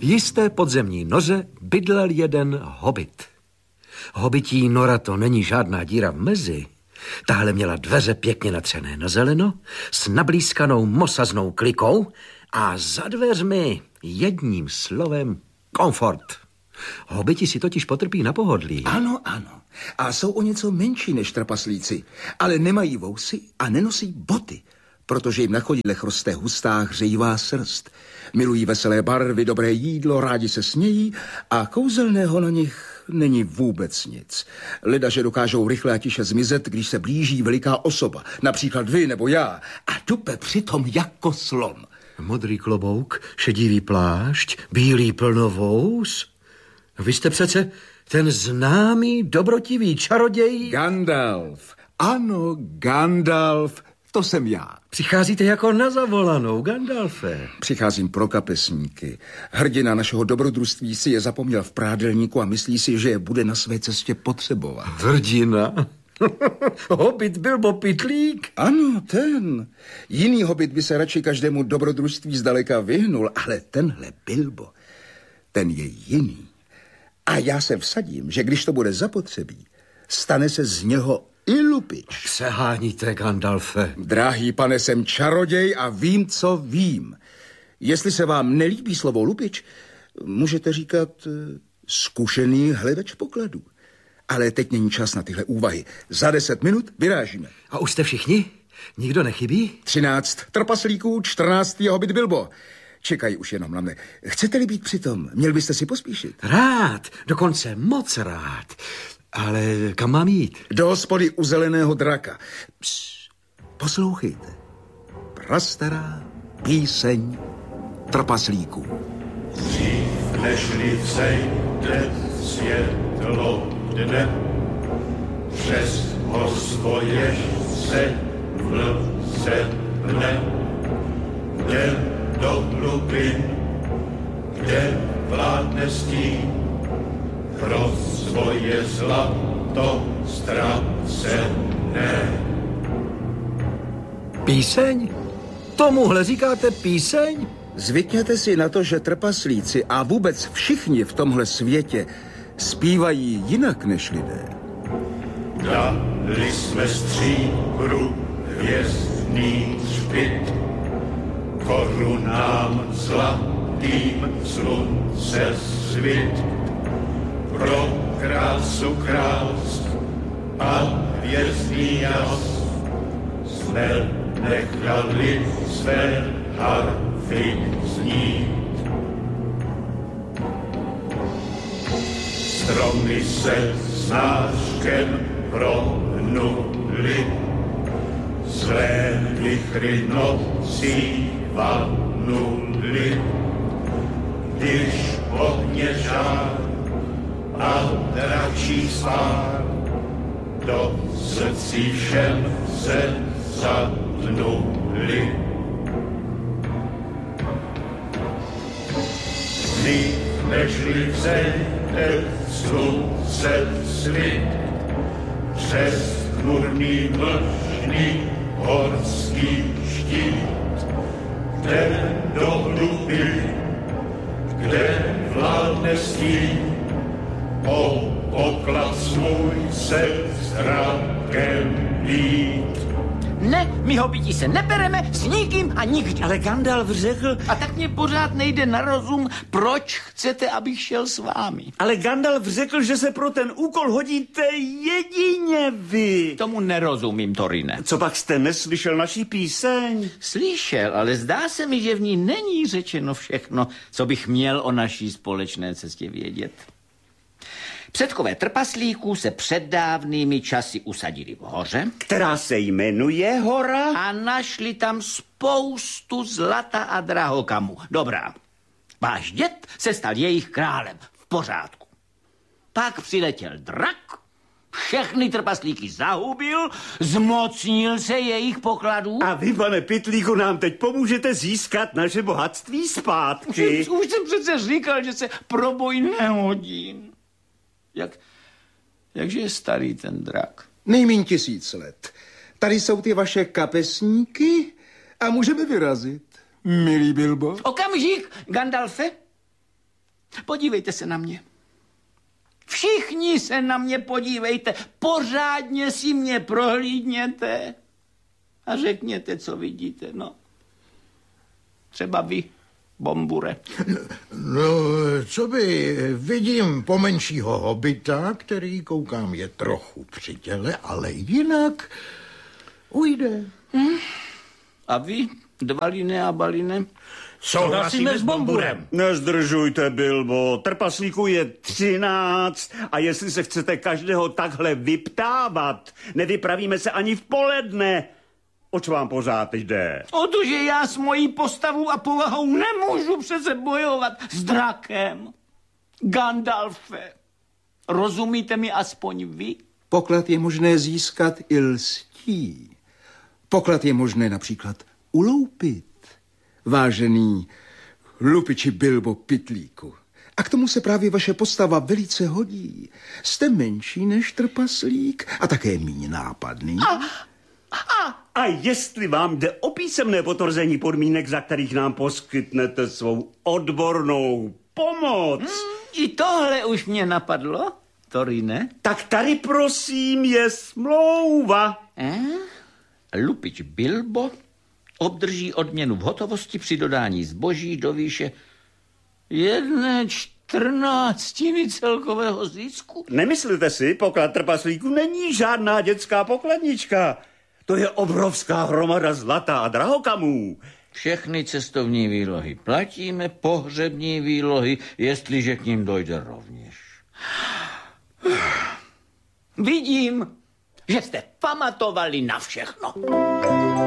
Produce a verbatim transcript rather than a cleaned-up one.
jisté podzemní noře bydlel jeden hobit. Hobití nora to není žádná díra v mezi. Tahle měla dveře pěkně natřené na zeleno, s nablízkanou mosaznou klikou a za dveřmi jedním slovem komfort. Hobiti si totiž potrpí na pohodlí. Ano, ano. A jsou o něco menší než trpaslíci, ale nemají vousy a nenosí boty, protože jim na chodidlech roste hustá hřejivá srst. Milují veselé barvy, dobré jídlo, rádi se smějí a kouzelného na nich není vůbec nic. Leda, že dokážou rychle a tiše zmizet, když se blíží veliká osoba, například vy nebo já, a dupe přitom jako slon. Modrý klobouk, šedivý plášť, bílý plnovous. Vy jste přece ten známý, dobrotivý čaroděj... Gandalf. Ano, Gandalf. To jsem já. Přicházíte jako na zavolanou, Gandalfe. Přicházím pro kapesníky. Hrdina našeho dobrodružství si je zapomněl v prádelníku a myslí si, že je bude na své cestě potřebovat. Hrdina? Hobit Bilbo Pitlík? Ano, ten. Jiný hobit by se radši každému dobrodružství zdaleka vyhnul, ale tenhle Bilbo, ten je jiný. A já se vsadím, že když to bude zapotřebí, stane se z něho i lupič. Přeháníte, Gandalfe. Drahý pane, jsem čaroděj a vím, co vím. Jestli se vám nelíbí slovo lupič, můžete říkat zkušený hledač pokladů. Ale teď není čas na tyhle úvahy. Za deset minut vyrážíme. A už jste všichni? Nikdo nechybí? Třináct trpaslíků, čtrnáctý hobit Bilbo. Čekají už jenom na mne. Chcete-li být přitom? Měl byste si pospíšit. Rád, dokonce moc rád. Ale kam mám jít? Do hospody u zeleného draka. Psst, poslouchejte. Prastará píseň trpaslíků. Dřív nežli vzejde světlo dne, přes hospoděž se vlze dne, jdem do hlubin, kde vládne stín, pro svoje zlato ztracené. Píseň? Tomuhle říkáte píseň? Zvykněte si na to, že trpaslíci a vůbec všichni v tomhle světě zpívají jinak než lidé. Dali jsme stříbru hvězdný třpyt, korunám zlatým slunce svit, pro krásu krás a hvězdný jas jsme nechali své harfy znít. Stromy se snáškem prohnuli, své vichry nocí vanuli, když ohně žár a dračí svár do srdcí všem se zadnuli. Dřív nežli vzejde slunce svit, přes chmurný mlžný horský štít, kde do hluby, kde vládne stín, o poklad svůj se zrakem být. Ne, my hobiti se nebereme s nikým a nikdy. Ale Gandalf řekl... A tak mě pořád nejde na rozum, proč chcete, abych šel s vámi. Ale Gandalf řekl, že se pro ten úkol hodíte jedině vy. Tomu nerozumím, Torine. Co pak jste neslyšel naší píseň? Slyšel, ale zdá se mi, že v ní není řečeno všechno, co bych měl o naší společné cestě vědět. Předkové trpaslíků se před dávnými časy usadili v hoře, která se jmenuje Hora, a našli tam spoustu zlata a drahokamů. Dobrá. Váš děd se stal jejich králem. V pořádku. Pak přiletěl drak, všechny trpaslíky zahubil, zmocnil se jejich pokladů. A vy, pane Pitlíku, nám teď pomůžete získat naše bohatství zpátky. Už, už jsem přece říkal, že se pro boj nehodí. Jak, jakže je starý ten drak? Nejmíň tisíc let. Tady jsou ty vaše kapesníky a můžeme vyrazit. Milý Bilbo. Okamžik, Gandalfe. Podívejte se na mě. Všichni se na mě podívejte. Pořádně si mě prohlídněte. A řekněte, co vidíte, no. Třeba vy, Bombure. No, co by, vidím pomenšího hobita, který, koukám, je trochu při těle, ale jinak ujde. Hm? A vy, Dvaline a Baline? Souhlasíme s Bomburem. Nezdržujte, Bilbo. Trpaslíků je třináct a jestli se chcete každého takhle vyptávat, nevypravíme se ani v poledne. Oč vám pořád jde? O to, že já s mojí postavou a povahou nemůžu přece bojovat s drakem. Gandalfe, rozumíte mi aspoň vy? Poklad je možné získat i lstí. Poklad je možné například uloupit. Vážený lupiči Bilbo Pytlíku. A k tomu se právě vaše postava velice hodí. Jste menší než trpaslík a také méně nápadný. A, a, a jestli vám jde o písemné potvrzení podmínek, za kterých nám poskytnete svou odbornou pomoc. Hmm, I tohle už mě napadlo, Torine. Tak tady prosím je smlouva. Eh? Lupič Bilbo obdrží odměnu v hotovosti při dodání zboží do výše jedné čtrnáctiny celkového zisku. Nemyslíte si, poklad trpaslíků není žádná dětská pokladnička. To je obrovská hromada zlata a drahokamů. Všechny cestovní výlohy platíme, pohřební výlohy, jestliže k ním dojde rovněž. Vidím, že jste pamatovali na všechno.